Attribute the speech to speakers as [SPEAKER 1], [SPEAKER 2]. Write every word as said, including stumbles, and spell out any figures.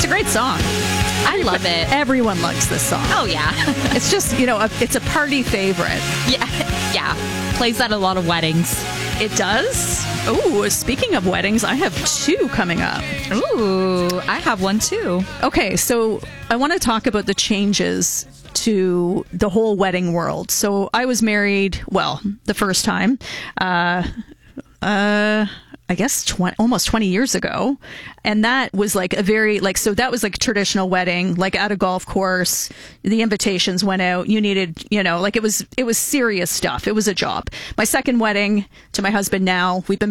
[SPEAKER 1] a great song.
[SPEAKER 2] I love it.
[SPEAKER 1] Everyone likes this song.
[SPEAKER 2] Oh, yeah.
[SPEAKER 1] It's just, you know, a, it's a party favorite.
[SPEAKER 2] Yeah. Yeah. Plays at a lot of weddings.
[SPEAKER 1] It does? Ooh, speaking of weddings, I have two coming up.
[SPEAKER 2] Ooh, I have one too.
[SPEAKER 1] Okay, so I want to talk about the changes to the whole wedding world. So I was married, well, the first time, uh, uh, I guess twenty, almost twenty years ago. And that was like a very, like, so that was like a traditional wedding, like at a golf course. The invitations went out. You needed, you know, like it was, it was serious stuff. It was a job. My second wedding to my husband now, we've been